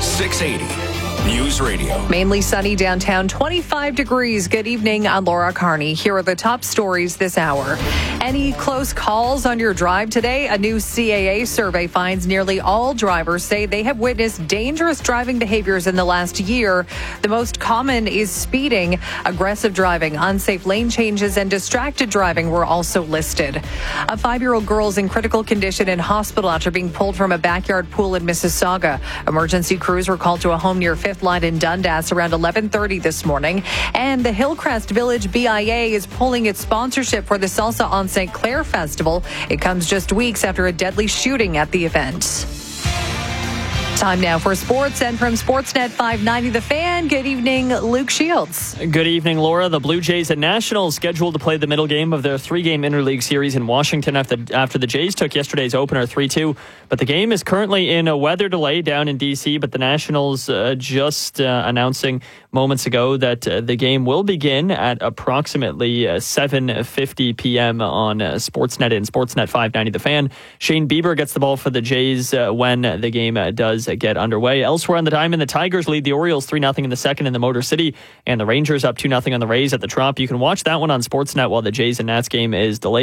six eighty News Radio. Mainly sunny downtown, twenty-five degrees. Good evening, I'm Laura Carney. Here are the top stories this hour. Any close calls on your drive today? A new C A A survey finds nearly all drivers say they have witnessed dangerous driving behaviors in the last year. The most common is speeding, aggressive driving, unsafe lane changes, and distracted driving were also listed. A five-year-old girl is in critical condition in hospital after being pulled from a backyard pool in Mississauga. Emergency crews were called to a home near Fifth Line in Dundas around eleven thirty this morning. And the Hillcrest Village B I A is pulling its sponsorship for the Salsa on Saint Clair Festival. It comes just weeks after a deadly shooting at the event. Time now for sports, and from Sportsnet five ninety The Fan, good evening, Luke Shields. Good evening, Laura. The Blue Jays and Nationals scheduled to play the middle game of their three-game interleague series in Washington after, after the Jays took yesterday's opener three two. But the game is currently in a weather delay down in D C, but the Nationals uh, just uh, announcing moments ago that uh, the game will begin at approximately uh, seven fifty p.m. on uh, Sportsnet and Sportsnet five ninety The Fan. Shane Bieber gets the ball for the Jays uh, when the game uh, does get underway. Elsewhere on the diamond, the Tigers lead the Orioles three nothing in the second in the Motor City, and the Rangers up two nothing on the Rays at the Trop. You can watch that one on Sportsnet while the Jays and Nats game is delayed.